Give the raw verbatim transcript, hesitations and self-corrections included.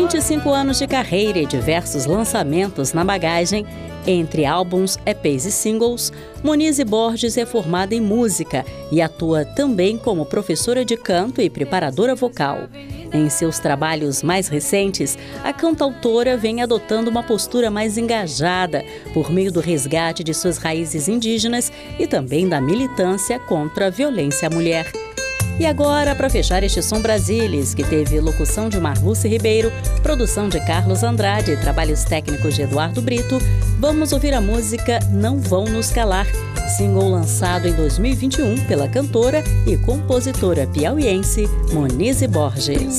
vinte e cinco anos de carreira e diversos lançamentos na bagagem, entre álbuns, E Pês e singles, Monize Borges é formada em música e atua também como professora de canto e preparadora vocal. Em seus trabalhos mais recentes, a cantautora vem adotando uma postura mais engajada por meio do resgate de suas raízes indígenas e também da militância contra a violência à mulher. E agora, para fechar este Som Brasilis, que teve locução de Marluce Ribeiro, produção de Carlos Andrade e trabalhos técnicos de Eduardo Brito, vamos ouvir a música Não Vão Nos Calar, single lançado em dois mil e vinte e um pela cantora e compositora piauiense Monize Borges.